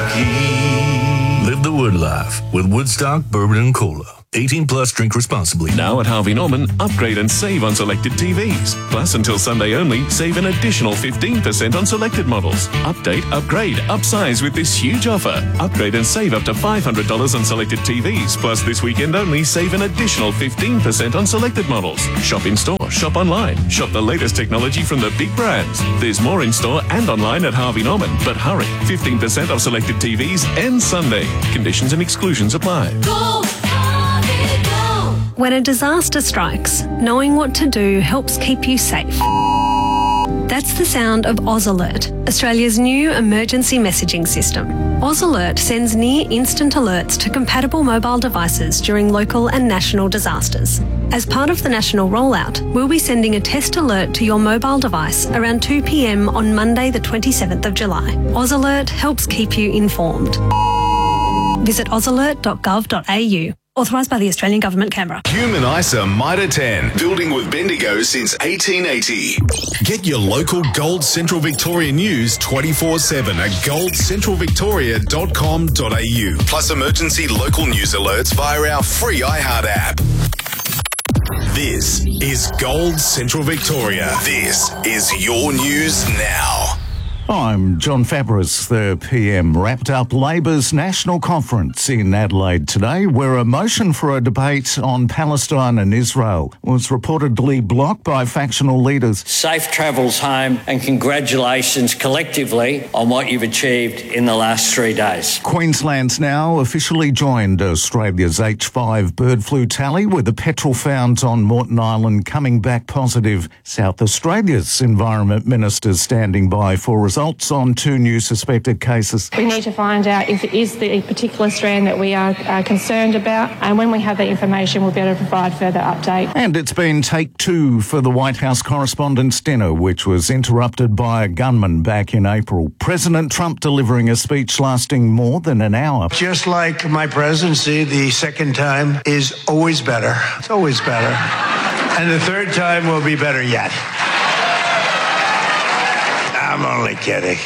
Live the Wood life with Woodstock Bourbon and Cola. 18 plus, drink responsibly. Now at Harvey Norman, upgrade and save on selected TVs. Plus, until Sunday only, save an additional 15% on selected models. Update, upgrade, upsize with this huge offer. Upgrade and save up to $500 on selected TVs. Plus, this weekend only, save an additional 15% on selected models. Shop in store, shop online. Shop the latest technology from the big brands. There's more in store and online at Harvey Norman. But hurry, 15% off selected TVs ends Sunday. Conditions and exclusions apply. Go! When a disaster strikes, knowing what to do helps keep you safe. That's the sound of Oz Alert, Australia's new emergency messaging system. Oz Alert sends near-instant alerts to compatible mobile devices during local and national disasters. As part of the national rollout, we'll be sending a test alert to your mobile device around 2 p.m. on Monday the 27th of July. Oz Alert helps keep you informed. Visit ozalert.gov.au. Authorised by the Australian Government, Canberra. Human ISA Mitre 10, building with Bendigo since 1880. Get your local Gold Central Victoria news 24/7 at goldcentralvictoria.com.au. Plus emergency local news alerts via our free iHeart app. This is Gold Central Victoria. This is your news now. I'm John Fabris. The PM wrapped up Labor's national conference in Adelaide today, where a motion for a debate on Palestine and Israel was reportedly blocked by factional leaders. Safe travels home and congratulations collectively on what you've achieved in the last 3 days. Queensland's now officially joined Australia's H5 bird flu tally, with the petrol found on Moreton Island coming back positive. South Australia's Environment Minister standing by for results on 2 new suspected cases. We need to find out if it is the particular strand that we are concerned about, and when we have that information, we'll be able to provide further update. And it's been take 2 for the White House Correspondents' Dinner, which was interrupted by a gunman back in April. President Trump delivering a speech lasting more than an hour. Just like my presidency, the second time is always better. It's always better. And the third time will be better yet. I'm only kidding.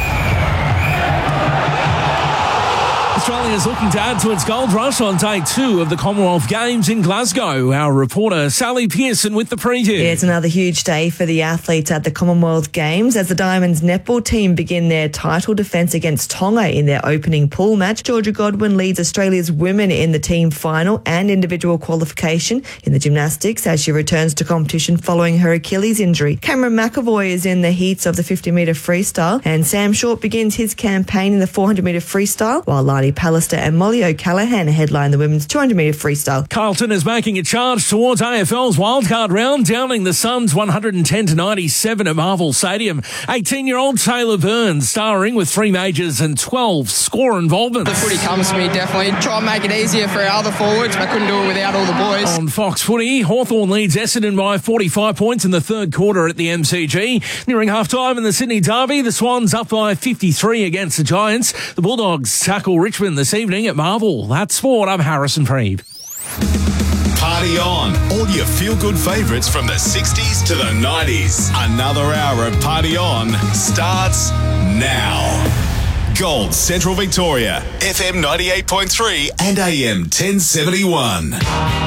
Australia is looking to add to its gold rush on day 2 of the Commonwealth Games in Glasgow. Our reporter Sally Pearson with the preview. Yeah, it's another huge day for the athletes at the Commonwealth Games as the Diamonds netball team begin their title defence against Tonga in their opening pool match. Georgia Godwin leads Australia's women in the team final and individual qualification in the gymnastics as she returns to competition following her Achilles injury. Cameron McAvoy is in the heats of the 50-metre freestyle, and Sam Short begins his campaign in the 400-metre freestyle, while Lani Pallister and Molly O'Callaghan headline the women's 200-metre freestyle. Carlton is making a charge towards AFL's wildcard round, downing the Suns 110-97 at Marvel Stadium. 18-year-old Taylor Burns starring with 3 majors and 12 score involvements. The footy comes to me, definitely. Try and make it easier for our other forwards, but I couldn't do it without all the boys. On Fox Footy, Hawthorn leads Essendon by 45 points in the third quarter at the MCG. Nearing half-time in the Sydney Derby, the Swans up by 53 against the Giants. The Bulldogs tackle Richmond this evening at Marvel. That's sport. I'm Harrison Preeb. Party on. All your feel-good favourites from the 60s to the 90s. Another hour of Party On starts now. Gold Central Victoria, FM 98.3 and AM 1071.